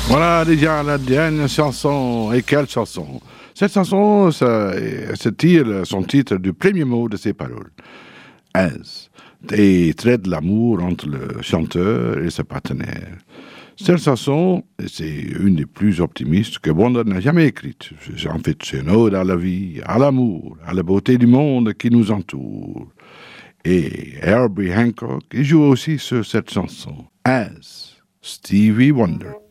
Voilà déjà la dernière chanson. Et quelle chanson! Cette chanson, son titre du premier mot de ses paroles. As. Et traite l'amour entre le chanteur et sa partenaire. Cette chanson, c'est une des plus optimistes que Wonder n'a jamais écrites. En fait, c'est une ode à la vie, à l'amour, à la beauté du monde qui nous entoure. Et Herbie Hancock joue aussi sur cette chanson. As Stevie Wonder.